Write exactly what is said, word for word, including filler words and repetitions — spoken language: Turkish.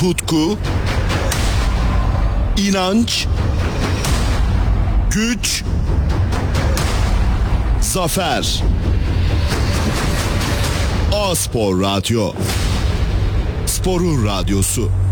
tutku, inanç, güç, zafer. A-Spor Radyo. Sporun radyosu.